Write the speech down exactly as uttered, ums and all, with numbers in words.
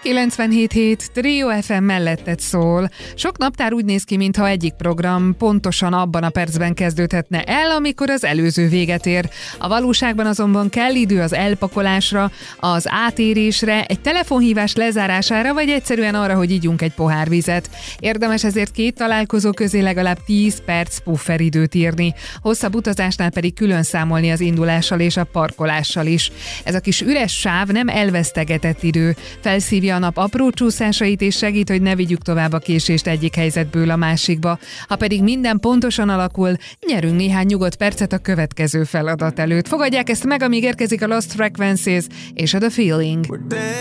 kilencvenhét hét Trio ef em melletted szól. Sok naptár úgy néz ki, mintha egyik program pontosan abban a percben kezdődhetne el, amikor az előző véget ér. A valóságban azonban kell idő az elpakolásra, az átérésre, egy telefonhívás lezárására, vagy egyszerűen arra, hogy ígyunk egy pohár vizet. Érdemes ezért két találkozó közé legalább tíz perc pufferidőt írni. Hosszabb utazásnál pedig külön számolni az indulással és a parkolással is. Ez a kis üres sáv nem elvesztegetett idő. Felszívja a nap apró csúszásait és segít, hogy ne vigyük tovább a késést egyik helyzetből a másikba. Ha pedig minden pontosan alakul, nyerünk néhány nyugodt percet a következő feladat előtt. Fogadják ezt meg, amíg érkezik a Lost Frequencies és a The Feeling.